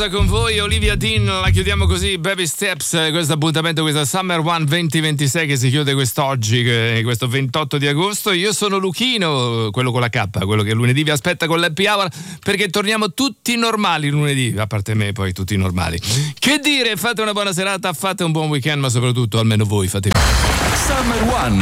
cosa con voi, Olivia Dean, la chiudiamo così, Baby Steps, questo appuntamento, questa Summer One 2026 che si chiude quest'oggi, questo 28 di agosto. Io sono Luchino, quello con la K, quello che lunedì vi aspetta con l'Happy Hour, perché torniamo tutti normali lunedì, a parte me poi tutti normali. Che dire, fate una buona serata, fate un buon weekend, ma soprattutto almeno voi fate. Summer One